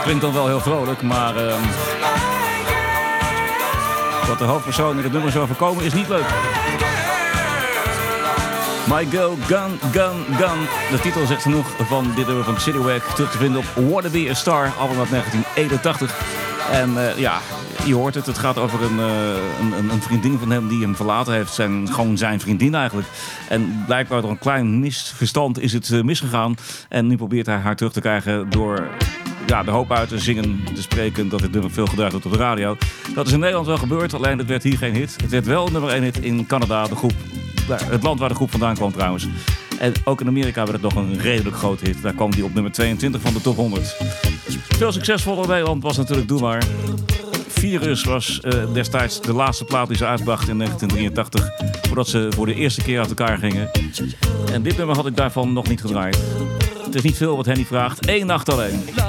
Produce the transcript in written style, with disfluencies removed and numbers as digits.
Klinkt dan wel heel vrolijk, maar wat de hoofdpersoon in het nummer zou voorkomen is niet leuk. My Girl, Gun, Gun, Gun. De titel zegt genoeg van dit nummer van Citywag. Terug te vinden op Wanna Be a Star, album uit 1981. En je hoort het, het gaat over een vriendin van hem die hem verlaten heeft. Gewoon zijn vriendin eigenlijk. En blijkbaar door een klein misverstand is het misgegaan. En nu probeert hij haar terug te krijgen door de hoop uit te zingen, te spreken dat dit nummer veel gedraaid wordt op de radio. Dat is in Nederland wel gebeurd, alleen het werd hier geen hit. Het werd wel nummer 1 hit in Canada, het land waar de groep vandaan kwam trouwens. En ook in Amerika werd het nog een redelijk groot hit. Daar kwam die op nummer 22 van de top 100. Veel succesvoller in Nederland was natuurlijk Doe Maar. Virus was destijds de laatste plaat die ze uitbracht in 1983. Voordat ze voor de eerste keer uit elkaar gingen. En dit nummer had ik daarvan nog niet gedraaid. Het is niet veel wat Henny vraagt. 1 nacht alleen.